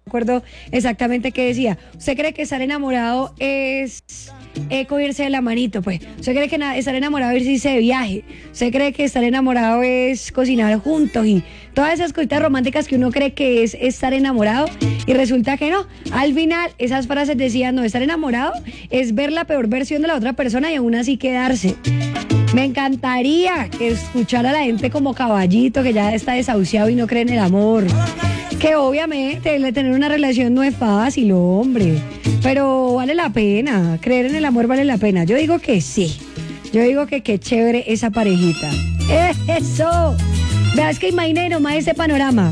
acuerdo exactamente qué decía. ¿Usted cree que estar enamorado es cogerse de la manito? Pues, ¿usted cree que estar enamorado es irse de viaje? ¿Usted cree que estar enamorado es cocinar juntos y todas esas cositas románticas que uno cree que es estar enamorado? Y resulta que no. Al final, esas frases decían, no, estar enamorado es ver la peor versión de la otra persona y aún así quedarse. Me encantaría que escuchara a la gente como Caballito, que ya está desahuciado y no cree en el amor. Que obviamente tener una relación no es fácil, hombre, pero vale la pena, creer en el amor vale la pena. Yo digo que sí, yo digo que qué chévere esa parejita. ¡Eso! Vea, es que imagine nomás ese panorama.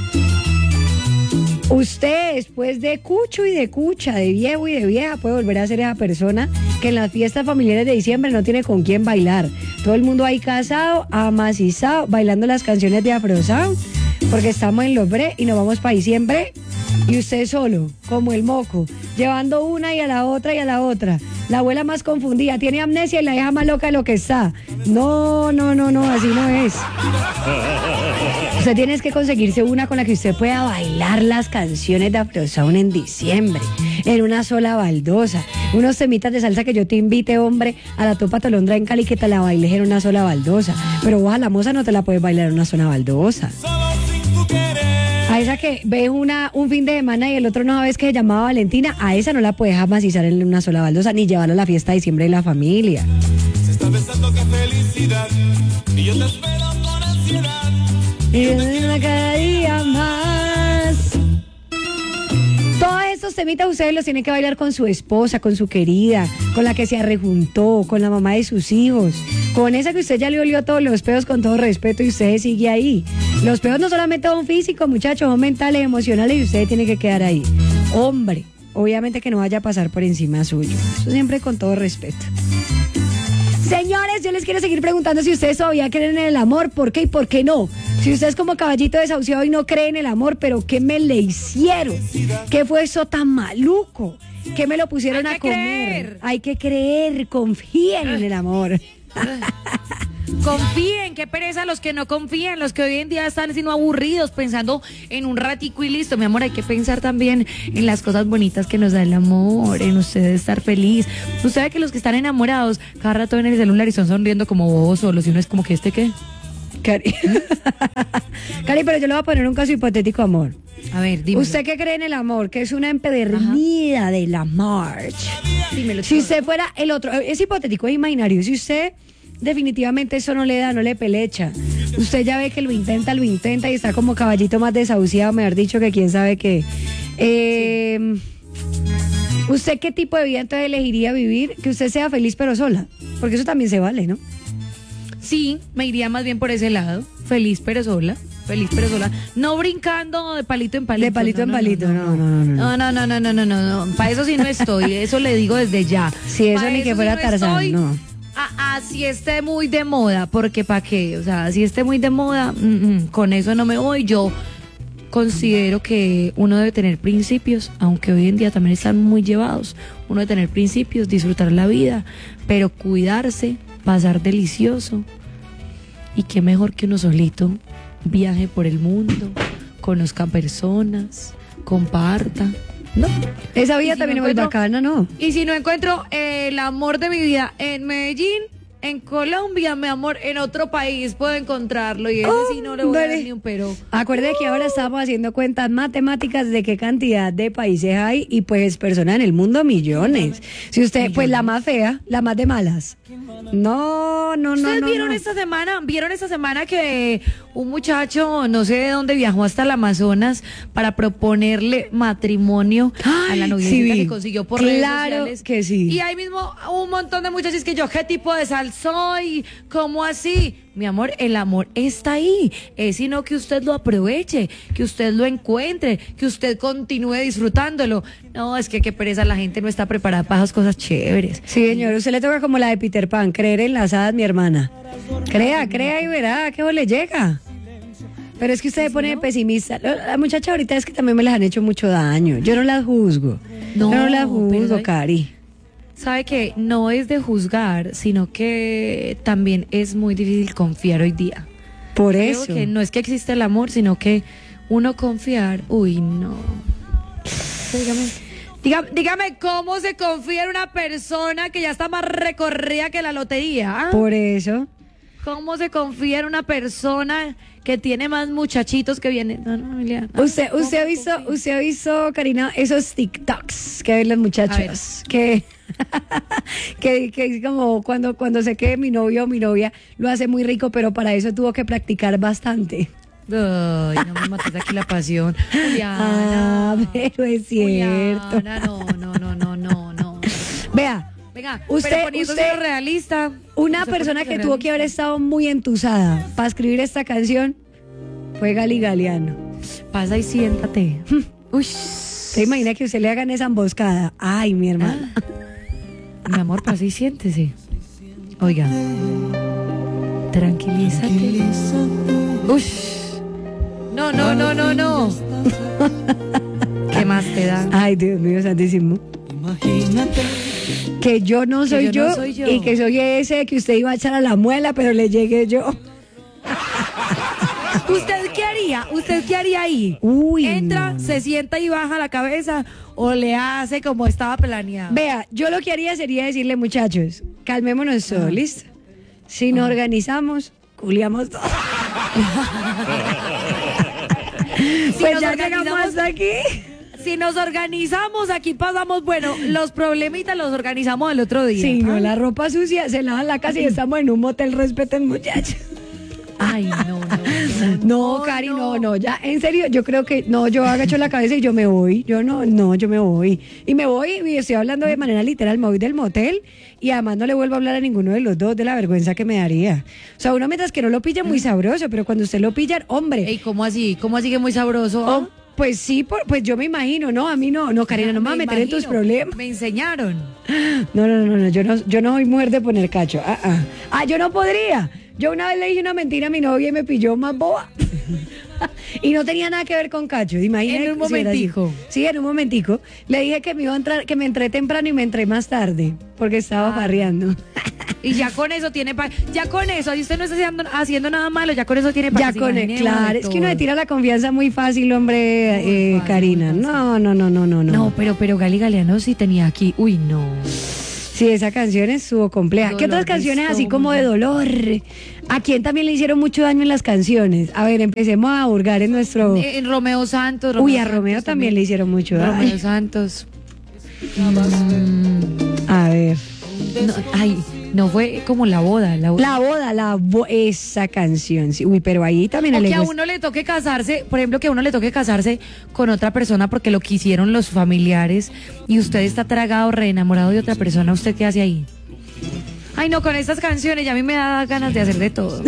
Usted, después de cucho y de cucha, de viejo y de vieja, puede volver a ser esa persona que en las fiestas familiares de diciembre no tiene con quién bailar. Todo el mundo ahí casado, amacizado, bailando las canciones de Afro Sound, porque estamos en los bre y nos vamos para diciembre. Y usted solo, como el moco, llevando una y a la otra y a la otra. La abuela más confundida, tiene amnesia y la hija más loca de lo que está. No, así no es. Usted tiene que conseguirse una con la que usted pueda bailar las canciones de Afro Sound en diciembre, en una sola baldosa. Unos temitas de salsa que yo te invite, hombre, a la Topa Tolondra en Cali, que te la bailes en una sola baldosa. Pero vos a la moza no te la puedes bailar en una sola baldosa. A esa que ves un fin de semana y el otro no sabes que se llamaba Valentina, a esa no la puedes amacizar en una sola baldosa ni llevarla a la fiesta de diciembre de la familia. Se está besando, qué felicidad, y yo te espero con ansiedad, y yo te quiero cada día más. Todos estos temitas ustedes los tienen que bailar con su esposa, con su querida, con la que se arrejuntó, con la mamá de sus hijos, con esa que usted ya le olió todos los pedos con todo respeto y usted sigue ahí. Los pedos no solamente son físicos, muchachos, son mentales, emocionales y usted tiene que quedar ahí. Hombre, obviamente que no vaya a pasar por encima suyo. Eso siempre con todo respeto. Señores, yo les quiero seguir preguntando si ustedes todavía creen en el amor, ¿por qué y por qué no? Si usted es como Caballito desahuciado y no cree en el amor, pero ¿qué me le hicieron? ¿Qué fue eso tan maluco? ¿Qué me lo pusieron a comer? Hay que creer, confíen en el amor. Confíen, qué pereza los que no confían, los que hoy en día están siendo aburridos pensando en un ratico y listo. Mi amor, hay que pensar también en las cosas bonitas que nos da el amor, en usted estar feliz. Usted ve que los que están enamorados cada rato ven el celular y están sonriendo como bobos solos y uno es como que ¿qué? Cari, pero yo le voy a poner un caso hipotético, amor. A ver, dime. ¿Usted qué cree en el amor? Que es una empedernida de la march. Dímelo. Si usted fuera el otro, es hipotético, es imaginario. Si usted definitivamente eso no le da, no le pelecha. Usted ya ve que lo intenta y está como Caballito más desahuciado, mejor dicho, que quién sabe qué. ¿Usted qué tipo de vida entonces elegiría vivir? Que usted sea feliz pero sola, porque eso también se vale, ¿no? Sí, me iría más bien por ese lado. Feliz pero sola. No brincando de palito en palito. De palito en palito, no. Para eso sí no estoy, eso le digo desde ya. Si eso ni que fuera Tarzán, no. Si esté muy de moda, porque ¿para qué? O sea, si esté muy de moda, con eso no me voy. Yo considero que uno debe tener principios, aunque hoy en día también están muy llevados. Uno debe tener principios, disfrutar la vida, pero cuidarse, pasar delicioso. Y qué mejor que uno solito viaje por el mundo, conozca personas, comparta. No, esa vida también es muy bacana, ¿no? Y si no encuentro el amor de mi vida en Medellín, en Colombia, mi amor, en otro país puedo encontrarlo y ese sí no le voy a dar ni un pero. Acuérdate que ahora estamos haciendo cuentas matemáticas de qué cantidad de países hay y pues personas en el mundo millones. Si usted, pues la más fea, la más de malas. No. ¿Ustedes vieron esta semana que un muchacho, no sé de dónde, viajó hasta el Amazonas para proponerle matrimonio a la noviecita que consiguió por redes sociales? Claro que sí. Y ahí mismo un montón de muchachos que yo, ¿qué tipo de sal soy? ¿Cómo así? Mi amor, el amor está ahí, es sino que usted lo aproveche, que usted lo encuentre, que usted continúe disfrutándolo. No, es que qué pereza, la gente no está preparada para esas cosas chéveres. Sí, señor, usted le toca como la de Peter Pan, creer en las hadas, mi hermana. Crea y verá que le llega. Pero es que usted se pone pesimista. La muchacha ahorita es que también me las han hecho mucho daño. Yo no las juzgo. Yo no las juzgo, Cari. Sabe que no es de juzgar, sino que también es muy difícil confiar hoy día. Por eso. Creo que no es que existe el amor, sino que uno confiar, uy, no. Dígame cómo se confía en una persona que ya está más recorrida que la lotería. ¿Ah? Por eso. ¿Cómo se confía en una persona que tiene más muchachitos que vienen? No, Emilia. Usted ha visto, Karina, esos TikToks que ven los muchachos, que es como cuando se quede mi novio o mi novia, lo hace muy rico, pero para eso tuvo que practicar bastante. Ay, no me mates aquí la pasión. Juliana. Pero es cierto. Juliana, no. Vea. Venga, usted realista. Una persona que tuvo que haber estado muy entusada para escribir esta canción fue Gali Galeano. Pasa y siéntate. Uy. ¿Se imagina que usted le hagan esa emboscada? Ay, mi hermana. Mi amor, pasa y siéntese. Oiga. Tranquilízate. Uy. No. ¿Qué más te da? Ay, Dios mío, santísimo. Imagínate que yo no soy yo y que soy ese que usted iba a echar a la muela, pero le llegué yo. ¿Usted qué haría ahí? Uy, entra, no. se sienta y baja la cabeza o le hace como estaba planeado. Vea, yo lo que haría sería decirle, muchachos, calmémonos todos, ¿listo? Si nos organizamos, culiamos todos. Pues ya llegamos hasta aquí. Si nos organizamos, aquí pasamos, bueno, los problemitas los organizamos el otro día. Sí, no, la ropa sucia se lava en la casa y estamos en un motel, respeten, muchachos. Ay, no, Cari, no, ya, en serio, yo creo que, yo agacho la cabeza y yo me voy, yo me voy. Y me voy, y estoy hablando de manera literal, me voy del motel y además no le vuelvo a hablar a ninguno de los dos de la vergüenza que me daría. O sea, uno mientras que no lo pilla muy sabroso, pero cuando usted lo pilla, hombre. ¿Y cómo así? ¿Cómo así que muy sabroso? Pues sí, pues yo me imagino, ¿no? A mí no, Karina, no me voy a meter en tus problemas. Me enseñaron. No, yo no soy mujer de poner cacho. Yo no podría. Yo una vez le dije una mentira a mi novia y me pilló más boba. Y no tenía nada que ver con cacho, imagínate. En un momentico. Sí, en un momentico. Le dije que me iba a entrar, que me entré temprano y me entré más tarde, porque estaba farreando. Y ya con eso tiene ya con eso, si usted no está haciendo nada malo, ya con eso tiene ya con claro, es que uno le tira la confianza muy fácil, hombre, Karina. No. No, pero Gali Galeano sí tenía aquí. Uy, no. Sí, esa canción estuvo compleja. ¿Qué otras canciones así como de dolor? ¿A quién también le hicieron mucho daño en las canciones? A ver, empecemos a hurgar en nuestro... En Romeo Santos. A Romeo también le hicieron mucho daño. Romeo Santos. A ver. No fue como La Boda. Esa canción, sí. Uy, pero ahí también... O que a uno le toque casarse, por ejemplo, que a uno le toque casarse con otra persona porque lo quisieron los familiares y usted está tragado, reenamorado de otra persona, ¿usted qué hace ahí? Ay, no, con estas canciones ya a mí me da ganas de hacer de todo.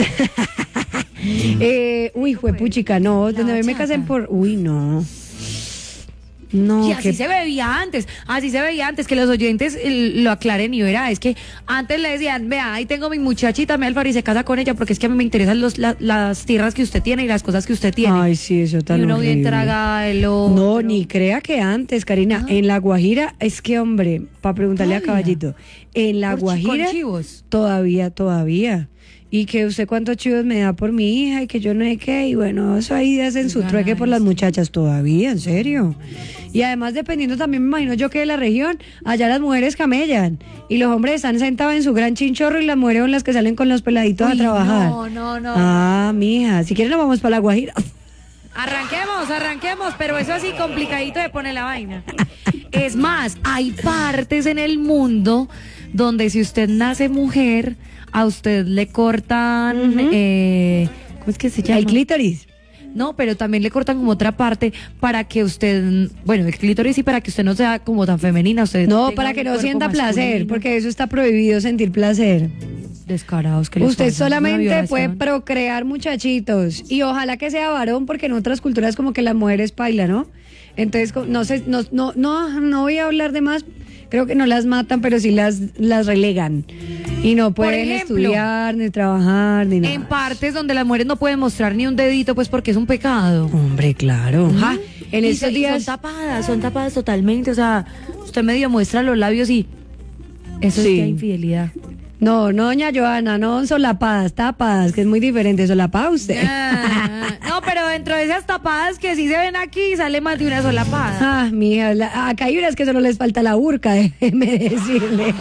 Juepuchica, no, donde a mí me casen por... Uy, no. No, y así se veía antes, que los oyentes lo aclaren y verá, es que antes le decían, vea, ahí tengo mi muchachita Melfar y se casa con ella porque es que a mí me interesan las tierras que usted tiene y las cosas que usted tiene. Ay, sí, eso tan y uno horrible. bien tragada del otro. No, ni crea que antes, Karina, en La Guajira, es que hombre, para preguntarle a Caballito, en La Guajira, con chivos. Todavía. Y que usted cuántos chivos me da por mi hija y que yo no sé qué. Y bueno, eso ahí hacen su trueque por las muchachas todavía, en serio. Y además, dependiendo también, me imagino yo que de la región, allá las mujeres camellan. Y los hombres están sentados en su gran chinchorro y las mujeres son las que salen con los peladitos a trabajar. No. Mija, si quieren nos vamos para La Guajira. Arranquemos, pero eso así complicadito de poner la vaina. Es más, hay partes en el mundo donde si usted nace mujer, a usted le cortan, ¿cómo es que se llama? El clítoris. No, pero también le cortan como otra parte para que usted, bueno, el clítoris y para que usted no sea como tan femenina. Usted no, para que no sienta placer, porque eso está prohibido, sentir placer. Descarados que les usted pasa, solamente puede procrear muchachitos y ojalá que sea varón, porque en otras culturas como que las mujeres bailan, ¿no? Entonces, no voy a hablar de más. Creo que no las matan, pero sí las relegan. Y no pueden estudiar, ni trabajar, ni nada. En partes donde las mujeres no pueden mostrar ni un dedito, pues porque es un pecado. Hombre, claro. En estos días... Son tapadas totalmente. O sea, usted medio muestra los labios y eso sí. es que hay infidelidad. No, doña Joana, no solapadas, tapadas, que es muy diferente. Solapada usted. No, pero dentro de esas tapadas que sí se ven aquí, sale más de una solapada. Ah, mija, acá hay unas que solo les falta la burka, déjeme decirle.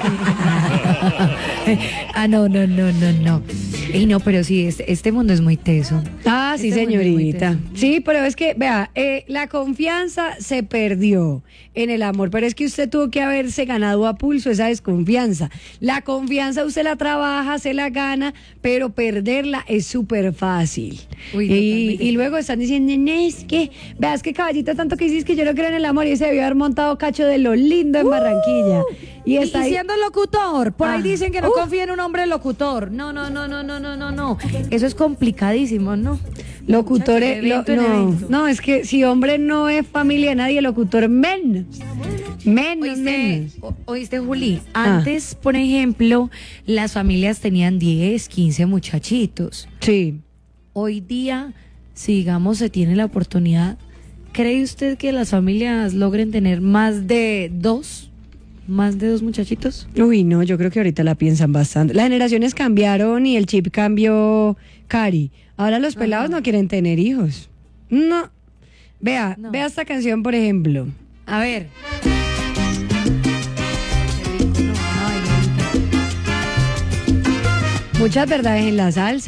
No. Y no, pero sí, este mundo es muy teso. Ah, sí, Este mundo es muy señorita. teso. Sí, pero es que, vea, la confianza se perdió en el amor, pero es que usted tuvo que haberse ganado a pulso esa desconfianza. La confianza usted la trabaja, se la gana, pero perderla es súper fácil. Uy, totalmente. Y luego están diciendo, "No, es que, veas que caballito tanto que dices que yo no creo en el amor", y se debió haber montado cacho de lo lindo en Barranquilla. Y está ahí. siendo locutor, por ahí Ah. dicen que no confía en un hombre locutor. No. Eso es complicadísimo, ¿no? Locutores, Muchacho, de evento en evento. no, es que si hombre no es familia de nadie, locutor menos. Menos. Oíste, Juli, antes, por ejemplo, las familias tenían 10, 15 muchachitos. Sí. Hoy día, si digamos se tiene la oportunidad, ¿cree usted que las familias logren tener más de dos? ¿Más de dos muchachitos? Uy, no, yo creo que ahorita la piensan bastante. Las generaciones cambiaron y el chip cambió, Cari. Ahora los pelados no quieren tener hijos. No. Vea esta canción, por ejemplo. A ver. Muchas verdades en la salsa.